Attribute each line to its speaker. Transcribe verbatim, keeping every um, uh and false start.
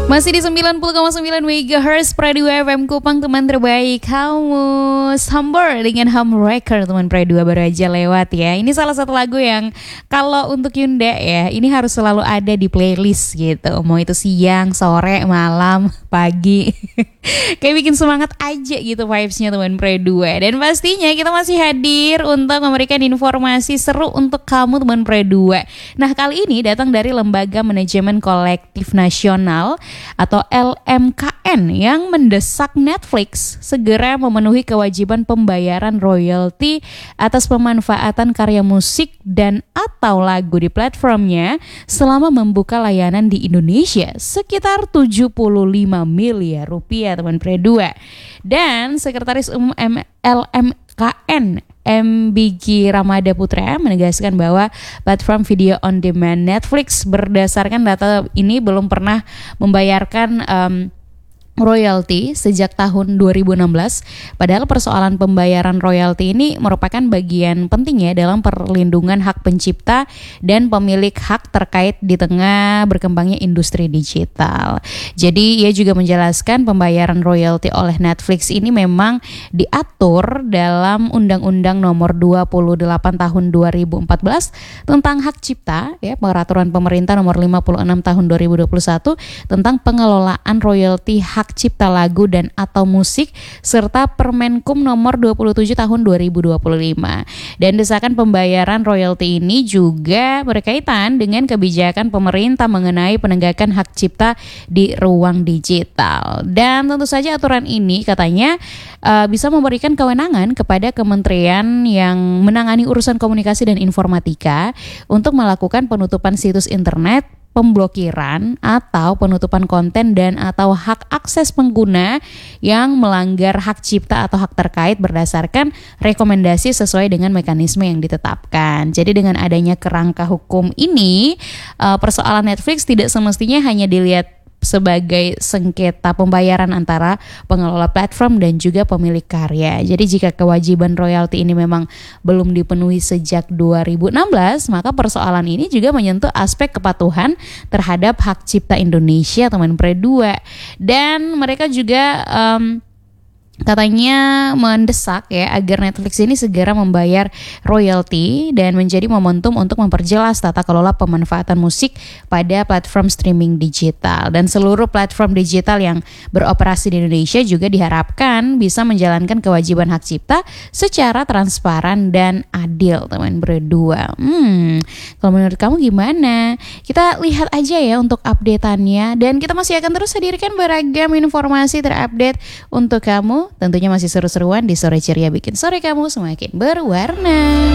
Speaker 1: Masih di sembilan puluh koma sembilan megahertz Pradu F M Kupang, teman terbaik kamu. Sambar dengan Humwrecker, teman Pradu baru aja lewat ya. Ini salah satu lagu yang kalau untuk Yunda ya, ini harus selalu ada di playlist gitu. Mau itu siang, sore, malam, pagi. Kayak bikin semangat aja gitu vibes-nya teman Pradu. Dan pastinya kita masih hadir untuk memberikan informasi seru untuk kamu teman Pradu. Nah, kali ini datang dari Lembaga Manajemen Kolektif Nasional atau L M K N yang mendesak Netflix segera memenuhi kewajiban pembayaran royalti atas pemanfaatan karya musik dan atau lagu di platformnya selama membuka layanan di Indonesia sekitar tujuh puluh lima miliar rupiah teman Predua. Dan Sekretaris Umum L M K N M B G Ramada Putra menegaskan bahwa platform video on demand Netflix berdasarkan data ini belum pernah membayarkan um, royalti sejak tahun dua ribu enam belas. Padahal persoalan pembayaran royalti ini merupakan bagian penting ya dalam perlindungan hak pencipta dan pemilik hak terkait di tengah berkembangnya industri digital. Jadi ia juga menjelaskan pembayaran royalti oleh Netflix ini memang diatur dalam Undang-Undang Nomor dua puluh delapan Tahun dua ribu empat belas tentang hak cipta ya, Peraturan Pemerintah Nomor lima puluh enam Tahun dua ribu dua puluh satu tentang pengelolaan royalti hak hak cipta lagu dan atau musik serta Permenkum nomor dua puluh tujuh tahun dua ribu dua puluh lima. Dan desakan pembayaran royalti ini juga berkaitan dengan kebijakan pemerintah mengenai penegakan hak cipta di ruang digital. Dan tentu saja aturan ini katanya uh, bisa memberikan kewenangan kepada kementerian yang menangani urusan komunikasi dan informatika untuk melakukan penutupan situs internet, pemblokiran atau penutupan konten dan atau hak akses pengguna yang melanggar hak cipta atau hak terkait berdasarkan rekomendasi sesuai dengan mekanisme yang ditetapkan. Jadi dengan adanya kerangka hukum ini, persoalan Netflix tidak semestinya hanya dilihat sebagai sengketa pembayaran antara pengelola platform dan juga pemilik karya. Jadi jika kewajiban royalti ini memang belum dipenuhi sejak dua ribu enam belas, maka persoalan ini juga menyentuh aspek kepatuhan terhadap hak cipta Indonesia teman Predua. Dan mereka juga um, katanya mendesak ya agar Netflix ini segera membayar royalti dan menjadi momentum untuk memperjelas tata kelola pemanfaatan musik pada platform streaming digital. Dan seluruh platform digital yang beroperasi di Indonesia juga diharapkan bisa menjalankan kewajiban hak cipta secara transparan dan adil teman berdua. Hmm, kalau menurut kamu gimana? Kita lihat aja ya untuk update-annya, dan kita masih akan terus hadirkan beragam informasi terupdate untuk kamu. Tentunya masih seru-seruan di Sore Ceria, bikin sore kamu semakin berwarna.